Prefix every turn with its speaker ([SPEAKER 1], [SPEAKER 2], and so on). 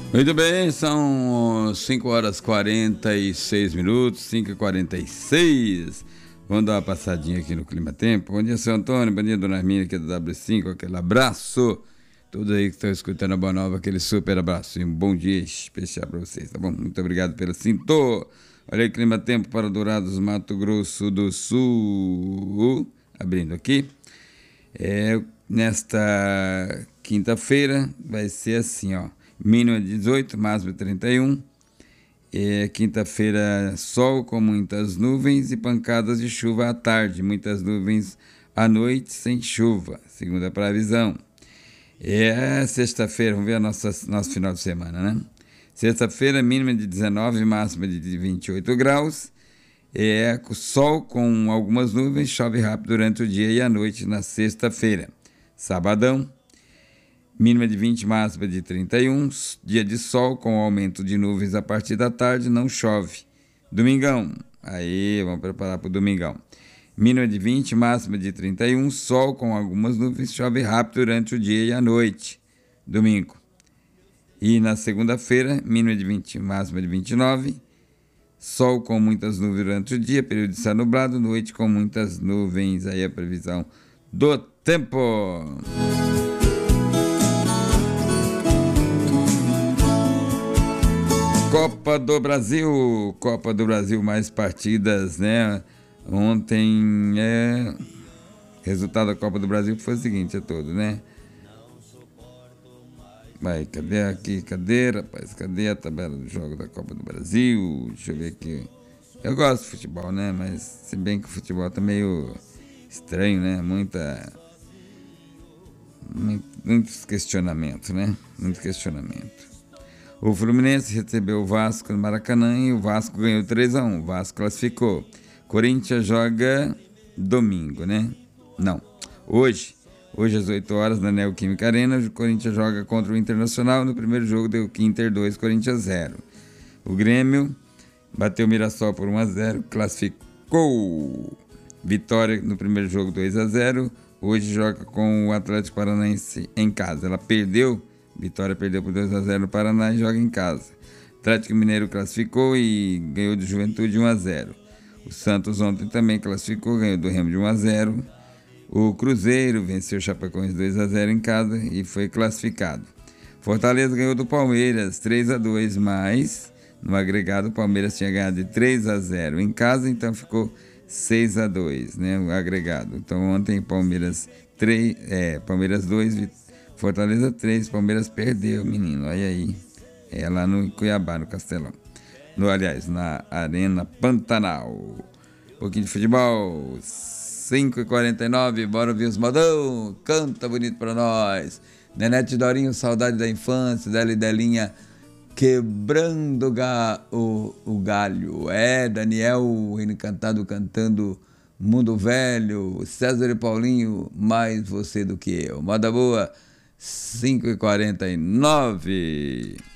[SPEAKER 1] Muito bem, são 5 horas 46 minutos, 5h46. Vamos dar uma passadinha aqui no Clima Tempo. Bom dia, seu Antônio, bom dia, dona Arminha, aqui da W5, aquele abraço. Todos aí que estão escutando a Boa Nova, aquele super abraço e um bom dia especial para vocês, tá bom? Muito obrigado pelo cinto. Olha aí, Clima Tempo para Dourados, Mato Grosso do Sul. Abrindo aqui. Nesta quinta-feira vai ser assim, ó. Mínima de 18, máxima de 31. Quinta-feira, sol com muitas nuvens e pancadas de chuva à tarde. Muitas nuvens à noite, sem chuva, segundo a previsão. Sexta-feira, vamos ver nosso final de semana, né? Sexta-feira, mínima de 19, máxima de 28 graus. Sol com algumas nuvens, chove rápido durante o dia e a noite na sexta-feira. Sabadão, mínima de 20, máxima de 31, dia de sol com aumento de nuvens a partir da tarde, não chove. Domingão, aí vamos preparar para o domingão. Mínima de 20, máxima de 31, sol com algumas nuvens, chove rápido durante o dia e a noite. Domingo. E na segunda-feira, mínima de 20, máxima de 29, sol com muitas nuvens durante o dia, período de céu nublado, noite com muitas nuvens. Aí a previsão do tempo. Copa do Brasil, mais partidas, né? Ontem, resultado da Copa do Brasil foi o seguinte, né? Vai, cadê, rapaz? Cadê a tabela do jogo da Copa do Brasil? Deixa eu ver aqui. Eu gosto de futebol, né? Mas se bem que o futebol tá meio estranho, né? Muitos questionamentos, né? Muito questionamento. O Fluminense recebeu o Vasco no Maracanã e o Vasco ganhou 3-1. O Vasco classificou. Corinthians joga domingo, né? Não, hoje às 8 horas na Neoquímica Arena, o Corinthians joga contra o Internacional. No primeiro jogo deu Inter 2, Corinthians 0. O Grêmio bateu o Mirassol por 1-0, classificou. Vitória no primeiro jogo 2-0. Hoje joga com o Atlético Paranaense em casa. Ela perdeu. Vitória perdeu por 2-0 no Paraná e joga em casa. Atlético Mineiro classificou e ganhou do Juventude 1-0. O Santos ontem também classificou, ganhou do Remo de 1-0. O Cruzeiro venceu o Chapecoense 2-0 em casa e foi classificado. Fortaleza ganhou do Palmeiras 3-2, mas no agregado o Palmeiras tinha ganhado de 3-0 em casa, então ficou 6-2, né, o agregado. Então ontem Palmeiras 2, Fortaleza 3, Palmeiras perdeu, menino, olha aí. Lá no Cuiabá, no Castelão. Aliás, na Arena Pantanal. Um pouquinho de futebol. 5h49, bora ouvir os modão. Canta bonito pra nós. Nenete Dorinho, saudade da infância. Dela e Delinha, quebrando o galho. Daniel, encantado, cantando Mundo Velho. César e Paulinho, mais você do que eu. Moda boa. 5h49.